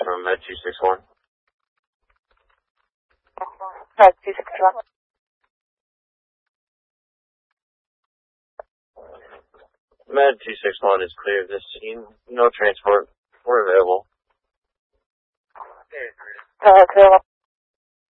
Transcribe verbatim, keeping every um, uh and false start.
from Med two six one. Med two six one. Med two six one is clear of this scene. No transport. We're available. Uh,